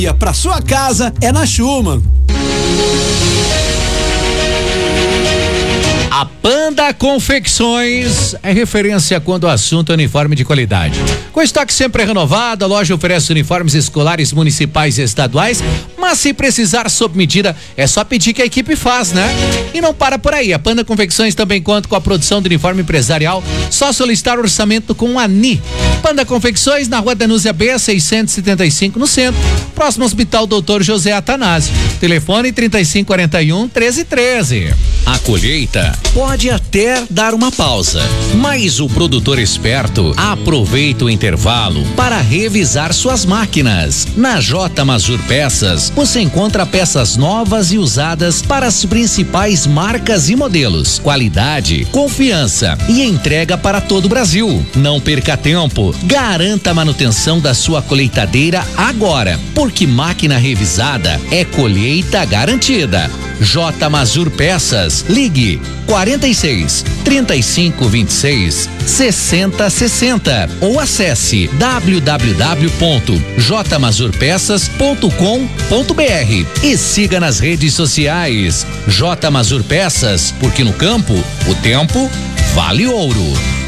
Para sua casa é na Schumann. A Panda Confecções é referência quando o assunto é uniforme de qualidade. Com estoque sempre renovado, a loja oferece uniformes escolares municipais e estaduais, mas se precisar sob medida, é só pedir que a equipe faz, né? E não para por aí, a Panda Confecções também conta com a produção do uniforme empresarial, só solicitar orçamento com a ANI. Panda Confecções, na Rua Danúzia B, 675, no centro, próximo ao Hospital Dr. José Atanásio. Telefone 3541-1313. A colheita pode até dar uma pausa, mas o produtor esperto aproveita o intervalo para revisar suas máquinas. Na J Mazur Peças, você encontra peças novas e usadas para as principais marcas e modelos, qualidade, confiança e entrega para todo o Brasil. Não perca tempo, garanta a manutenção da sua colheitadeira agora, porque máquina revisada é colheita garantida. J Mazur Peças, ligue 46 35 26 60 60 ou acesse www.jmazurpeças.com.br e siga nas redes sociais. J Mazur Peças, porque no campo o tempo vale ouro.